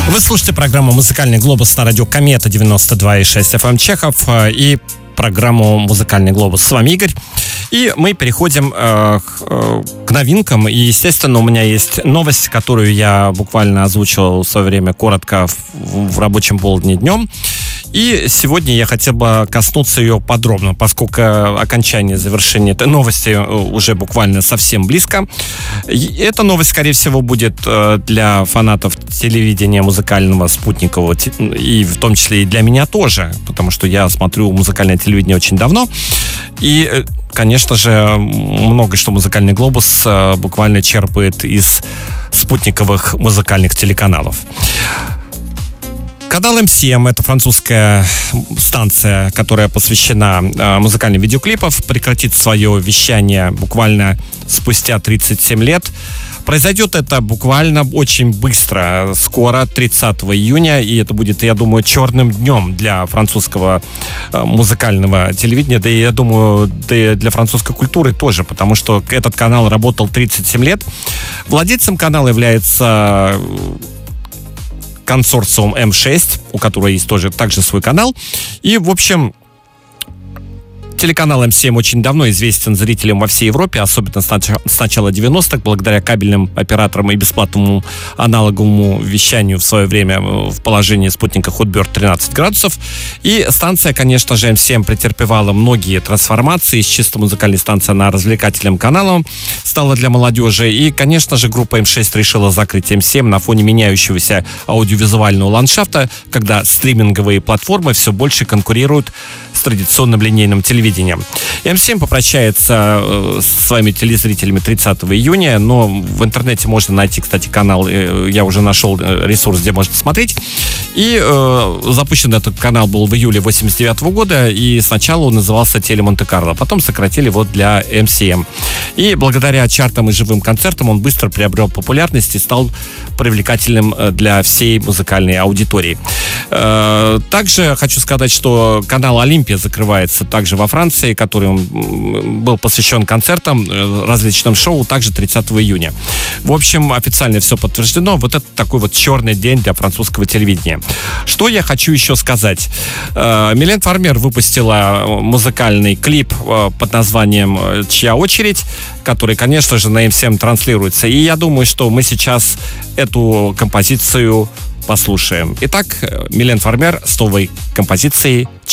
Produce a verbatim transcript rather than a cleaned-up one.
Вы слушаете программу «Музыкальный глобус» на радио Комета девяносто два и шесть эф эм Чехов и программу «Музыкальный глобус». С вами Игорь. И мы переходим э, к новинкам. И, естественно, у меня есть новость, которую я буквально озвучивал в свое время коротко в, в рабочем полдне днем. И сегодня я хотел бы коснуться ее подробно, поскольку окончание, завершение этой новости уже буквально совсем близко. И эта новость, скорее всего, будет для фанатов телевидения музыкального, спутникового, и в том числе и для меня тоже, потому что я смотрю музыкальное телевидение очень давно. И, конечно же, много что «Музыкальный глобус» буквально черпает из спутниковых музыкальных телеканалов. Канал эм си эм — это французская станция, которая посвящена э, музыкальным видеоклипам, прекратит свое вещание буквально спустя тридцать семь лет. Произойдет это буквально очень быстро, скоро, тридцатого июня, и это будет, я думаю, черным днем для французского э, музыкального телевидения, да и, я думаю, да и для французской культуры тоже, потому что этот канал работал тридцать семь лет. Владельцем канала является консорциум эм шесть, у которого есть тоже также свой канал. И, в общем, телеканал эм си эм очень давно известен зрителям во всей Европе, особенно с начала девяностых, благодаря кабельным операторам и бесплатному аналоговому вещанию в свое время в положении спутника Hotbird тринадцать градусов. И станция, конечно же, эм си эм претерпевала многие трансформации. Из чисто музыкальной станции на развлекательным каналом стала для молодежи. И, конечно же, группа эм шесть решила закрыть эм си эм на фоне меняющегося аудиовизуального ландшафта, когда стриминговые платформы все больше конкурируют с традиционным линейным телевидением. эм си эм попрощается э, с своими телезрителями тридцатого июня, но в интернете можно найти, кстати, канал, э, я уже нашел ресурс, где можно смотреть. И э, запущен этот канал был в июле восемьдесят девятого года, и сначала он назывался «Теле Монте-Карло», потом сократили его для эм си эм. И благодаря чартам и живым концертам он быстро приобрел популярность и стал привлекательным для всей музыкальной аудитории. Э, также хочу сказать, что канал «Олимпия» закрывается также во Франции, который был посвящен концертам, различным шоу, также тридцатого июня. В общем, официально все подтверждено. Вот это такой вот черный день для французского телевидения. Что я хочу еще сказать? Милен Фармер выпустила музыкальный клип под названием «Чья очередь?», который, конечно же, на эм си эм транслируется. И я думаю, что мы сейчас эту композицию послушаем. Итак, Милен Фармер с новой композицией